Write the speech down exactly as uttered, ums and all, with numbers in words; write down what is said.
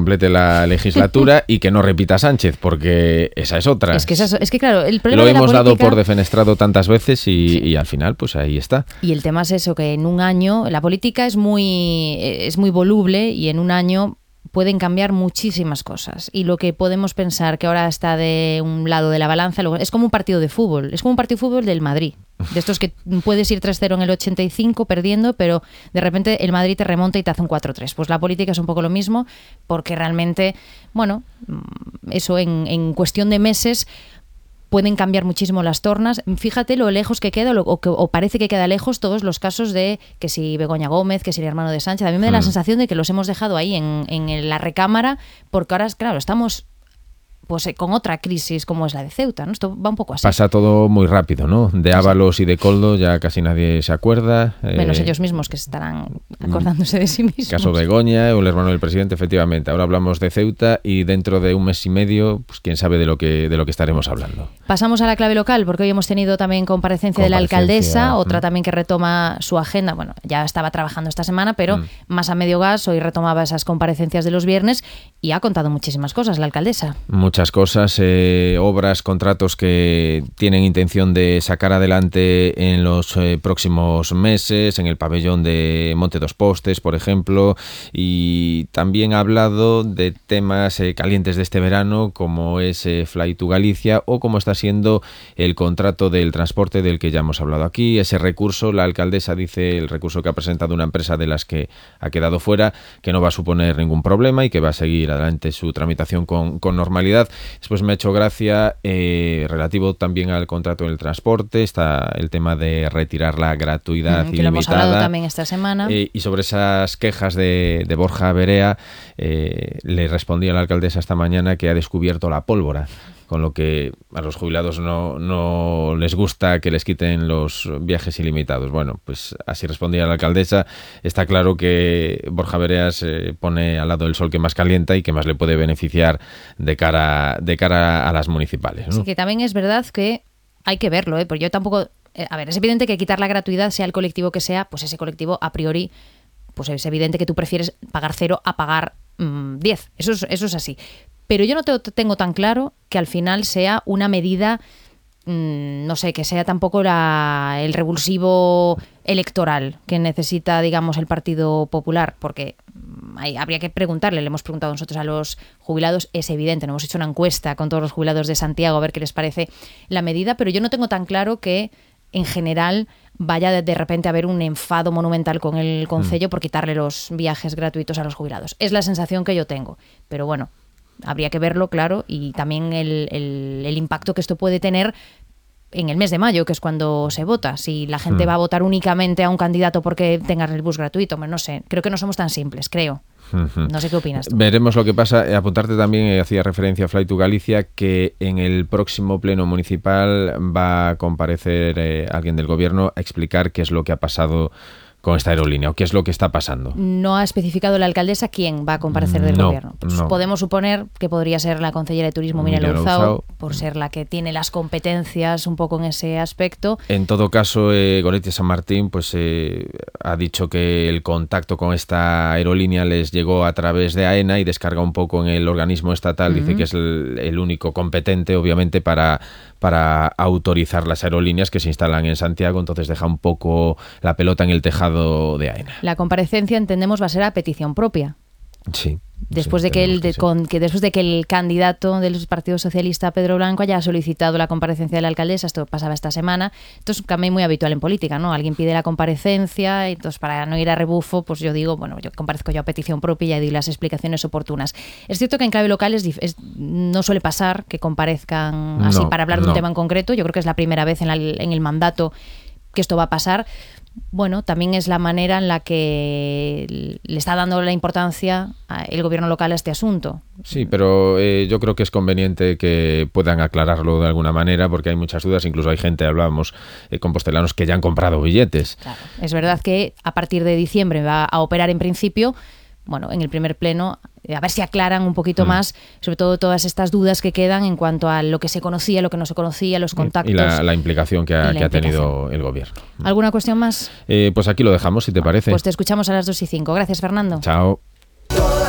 complete la legislatura y que no repita Sánchez, porque esa es otra. Es que, esa, es que claro, el problema Lo de la hemos política... dado por defenestrado tantas veces y, Sí. y al final, pues ahí está. Y el tema es eso, que en un año, la política es muy, es muy voluble y en un año pueden cambiar muchísimas cosas. Y lo que podemos pensar que ahora está de un lado de la balanza, luego es como un partido de fútbol, es como un partido de fútbol del Madrid. De estos que puedes ir tres cero en el ochenta y cinco perdiendo, pero de repente el Madrid te remonta y te hace un cuatro tres. Pues la política es un poco lo mismo, porque realmente, bueno, eso en, en cuestión de meses pueden cambiar muchísimo las tornas. Fíjate lo lejos que queda, o, que, o parece que queda lejos todos los casos de que si Begoña Gómez, que si el hermano de Sánchez. A mí me da la Mm. sensación de que los hemos dejado ahí en, en la recámara, porque ahora, claro, estamos pues con otra crisis como es la de Ceuta, ¿no? Esto va un poco así. Pasa todo muy rápido, ¿no? De Ábalos y de Koldo ya casi nadie se acuerda. Menos eh, ellos mismos, que estarán acordándose de sí mismos. Caso Begoña o el hermano del presidente, efectivamente. Ahora hablamos de Ceuta y dentro de un mes y medio, pues quién sabe de lo que de lo que estaremos hablando. Pasamos a la clave local, porque hoy hemos tenido también comparecencia, de la alcaldesa, otra mm. también que retoma su agenda. Bueno, ya estaba trabajando esta semana, pero Mm. más a medio gas, hoy retomaba esas comparecencias de los viernes y ha contado muchísimas cosas la alcaldesa. Muchas cosas, eh, obras, contratos que tienen intención de sacar adelante en los eh, próximos meses, en el pabellón de Monte dos Postes, por ejemplo, y también ha hablado de temas eh, calientes de este verano, como es eh, Fly to Galicia o como está siendo el contrato del transporte del que ya hemos hablado aquí. Ese recurso, la alcaldesa dice, el recurso que ha presentado una empresa de las que ha quedado fuera, que no va a suponer ningún problema y que va a seguir adelante su tramitación con, con normalidad. Después me ha hecho gracia, eh, relativo también al contrato del transporte, está el tema de retirar la gratuidad Mm, que ilimitada. lo hemos hablado también esta semana. Eh, y sobre esas quejas de, de Borja Berea, eh, le respondía la alcaldesa esta mañana que ha descubierto la pólvora, con lo que a los jubilados no, no les gusta que les quiten los viajes ilimitados. Bueno, pues así respondía la alcaldesa. Está claro que Borja Berea se pone al lado del sol que más calienta y que más le puede beneficiar de cara, de cara a las municipales, ¿no? Sí, que también es verdad que hay que verlo, ¿eh? Porque yo tampoco... eh, a ver, es evidente que quitar la gratuidad, sea el colectivo que sea, pues ese colectivo a priori, pues es evidente que tú prefieres pagar cero a pagar mmm, diez. Eso es, eso es así. Pero yo no te, tengo tan claro que al final sea una medida, mmm, no sé, que sea tampoco la, el revulsivo electoral que necesita, digamos, el Partido Popular, porque hay, habría que preguntarle, le hemos preguntado nosotros a los jubilados, es evidente, no hemos hecho una encuesta con todos los jubilados de Santiago a ver qué les parece la medida, pero yo no tengo tan claro que en general vaya de, de repente a haber un enfado monumental con el concello mm. por quitarle los viajes gratuitos a los jubilados. Es la sensación que yo tengo, pero bueno, habría que verlo, claro, y también el, el, el impacto que esto puede tener en el mes de mayo, que es cuando se vota. Si la gente mm. va a votar únicamente a un candidato porque tenga el bus gratuito, no sé, creo que no somos tan simples, creo. Uh-huh. No sé qué opinas tú. Veremos lo que pasa. Eh, apuntarte también, eh, hacía referencia a Fly to Galicia, que en el próximo pleno municipal va a comparecer eh, alguien del gobierno a explicar qué es lo que ha pasado con esta aerolínea o qué es lo que está pasando. No ha especificado la alcaldesa quién va a comparecer del no, gobierno. Pues no. Podemos suponer que podría ser la concejala de Turismo, Miriam Louzao, por ser la que tiene las competencias un poco en ese aspecto. En todo caso, eh, Goretti San Martín pues eh, ha dicho que el contacto con esta aerolínea les llegó a través de AENA y descarga un poco en el organismo estatal. Uh-huh. Dice que es el, el único competente, obviamente, para, para autorizar las aerolíneas que se instalan en Santiago. Entonces deja un poco la pelota en el tejado de AENA. La comparecencia, entendemos, va a ser a petición propia. Sí. Después, sí, de que el, que de, sí. con, que después de que el candidato del Partido Socialista, Pedro Blanco, haya solicitado la comparecencia de la alcaldesa, esto pasaba esta semana, esto es un cambio muy habitual en política, ¿no? Alguien pide la comparecencia y entonces para no ir a rebufo, pues yo digo, bueno, yo comparezco yo a petición propia y ya doy las explicaciones oportunas. Es cierto que en clave local es, es, no suele pasar que comparezcan así no, para hablar de no. un tema en concreto. Yo creo que es la primera vez en, la, en el mandato que esto va a pasar. Bueno, también es la manera en la que le está dando la importancia el gobierno local a este asunto. Sí, pero eh, yo creo que es conveniente que puedan aclararlo de alguna manera porque hay muchas dudas, incluso hay gente, hablábamos, eh, compostelanos que ya han comprado billetes. Claro, es verdad que a partir de diciembre va a operar en principio, bueno, en el primer pleno, a ver si aclaran un poquito mm. más, sobre todo todas estas dudas que quedan en cuanto a lo que se conocía, lo que no se conocía, los contactos. Y la, la implicación que ha, que ha tenido el gobierno. ¿Alguna cuestión más? Eh, pues aquí lo dejamos, si te parece. Pues te escuchamos a las dos y cinco. Gracias, Fernando. Chao.